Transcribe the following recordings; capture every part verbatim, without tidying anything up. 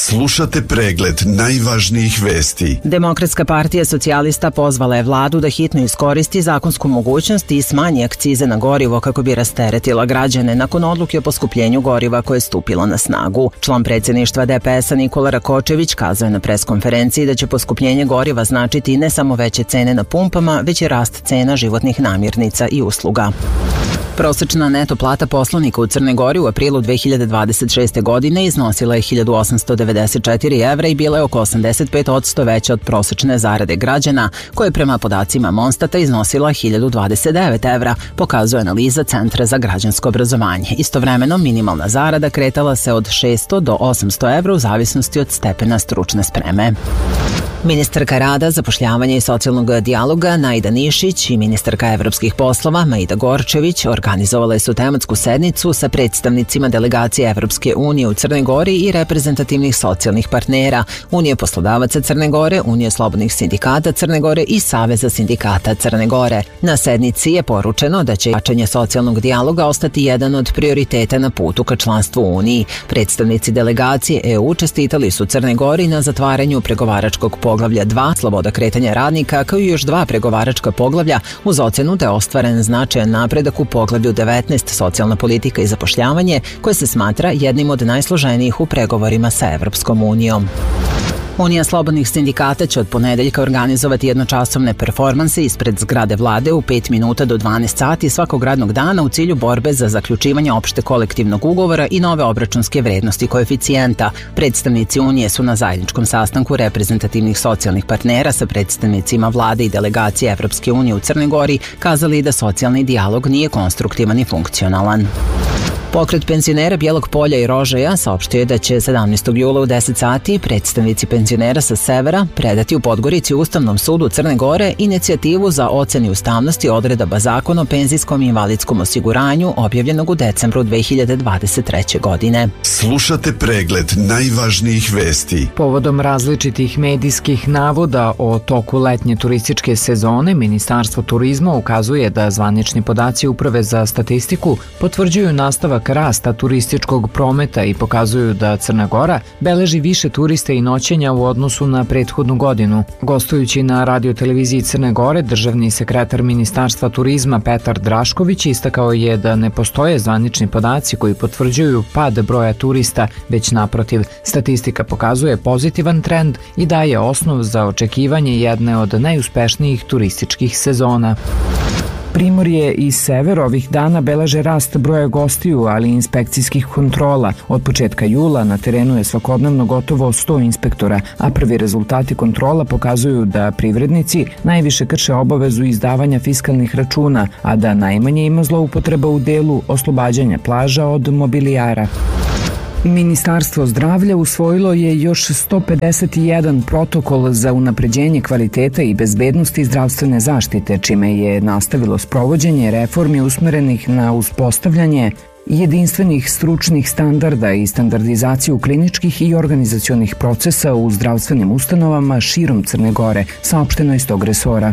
Slušate pregled najvažnijih vesti. Demokratska partija socijalista pozvala je vladu da hitno iskoristi zakonsku mogućnost i smanji akcize na gorivo kako bi rasteretila građane nakon odluke o poskupljenju goriva koje je stupilo na snagu. Član predsjedništva D P S-a Nikola Rakočević kazao je na preskonferenciji da će poskupljenje goriva značiti ne samo veće cene na pumpama, već i rast cena životnih namirnica i usluga. Prosečna neto plata poslanika u Crnoj Gori u aprilu dve hiljade dvadeset šeste. godine iznosila je hiljadu osamsto devedeset četiri evra i bila je oko osamdeset pet posto veća od prosečne zarade građana, koje prema podacima Monstata iznosila hiljadu dvadeset devet evra, pokazuje analiza Centra za građansko obrazovanje. Istovremeno, minimalna zarada kretala se od šesto do osamsto evra u zavisnosti od stepena stručne spreme. Ministarka rada, zapošljavanja i socijalnog dijaloga Najda Nišić i ministarka evropskih poslova Maida Gorčević organizovale su tematsku sednicu sa predstavnicima delegacije Evropske unije u Crnoj Gori i reprezentativnih socijalnih partnera, Unije poslodavaca Crne Gore, Unije slobodnih sindikata Crne Gore i Saveza sindikata Crne Gore. Na sednici je poručeno da će jačanje socijalnog dijaloga ostati jedan od prioriteta na putu ka članstvu u Uniji. Predstavnici delegacije E U čestitali su Crnoj Gori na zatvaranju pregovaračkog poglavlja dva, sloboda kretanja radnika, kao i još dva pregovaračka poglavlja, uz ocenu da je ostvaren značajan napredak u poglavlju devetnaest, socijalna politika i zapošljavanje, koje se smatra jednim od najsloženijih u pregovorima sa Evropskom unijom. Unija slobodnih sindikata će od ponedeljka organizovati jednočasovne performanse ispred zgrade vlade u pet minuta do dvanaest sati svakog radnog dana u cilju borbe za zaključivanje opšte kolektivnog ugovora i nove obračunske vrednosti koeficijenta. Predstavnici Unije su na zajedničkom sastanku reprezentativnih socijalnih partnera sa predstavnicima vlade i delegacije Evropske unije u Crnoj Gori kazali da socijalni dijalog nije konstruktivan i funkcionalan. Pokret penzionera Bijelog Polja i Rožaja saopštio je da će sedamnaestog jula u deset sati predstavnici penzionera sa severa predati u Podgorici Ustavnom sudu Crne Gore inicijativu za ocenu ustavnosti odredaba Zakona o penzijskom i invalidskom osiguranju objavljenog u decembru dve hiljade dvadeset treće. godine. Slušate pregled najvažnijih vesti. Povodom različitih medijskih navoda o toku letnje turističke sezone, Ministarstvo turizma ukazuje da zvanični podaci Uprave za statistiku potvrđuju nastavak rasta turističkog prometa i pokazuju da Crna Gora beleži više turista i noćenja u odnosu na prethodnu godinu. Gostujući na radioteleviziji Crne Gore, državni sekretar Ministarstva turizma Petar Drašković istakao je da ne postoje zvanični podaci koji potvrđuju pad broja turista, već naprotiv, statistika pokazuje pozitivan trend i daje osnov za očekivanje jedne od najuspešnijih turističkih sezona. Primorje i sever ovih dana beleže rast broja gostiju, ali i inspekcijskih kontrola. Od početka jula na terenu je svakodnevno gotovo sto inspektora, a prvi rezultati kontrola pokazuju da privrednici najviše krše obavezu izdavanja fiskalnih računa, a da najmanje ima zloupotreba u delu oslobađanja plaža od mobilijara. Ministarstvo zdravlja usvojilo je još sto pedeset jedan protokol za unapređenje kvaliteta i bezbednosti zdravstvene zaštite, čime je nastavilo sprovođenje reformi usmerenih na uspostavljanje jedinstvenih stručnih standarda i standardizaciju kliničkih i organizacionih procesa u zdravstvenim ustanovama širom Crne Gore, saopšteno iz tog resora.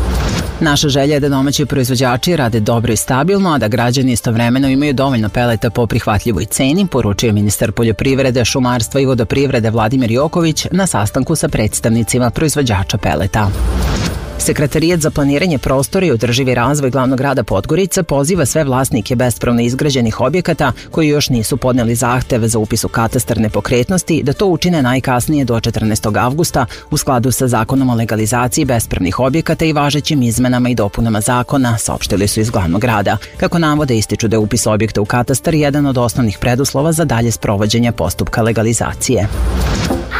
Naša želja je da domaći proizvođači rade dobro i stabilno, a da građani istovremeno imaju dovoljno peleta po prihvatljivoj ceni, poručio ministar poljoprivrede, šumarstva i vodoprivrede Vladimir Joković na sastanku sa predstavnicima proizvođača peleta. Sekretarijat za planiranje prostora i održivi razvoj glavnog grada Podgorica poziva sve vlasnike bespravno izgrađenih objekata koji još nisu podneli zahteve za upis u katastar nepokretnosti da to učine najkasnije do četrnaestog avgusta u skladu sa Zakonom o legalizaciji bespravnih objekata i važećim izmenama i dopunama zakona, saopštili su iz glavnog grada. Kako navode, ističu da je upis objekta u katastar jedan od osnovnih preduslova za dalje sprovođenje postupka legalizacije.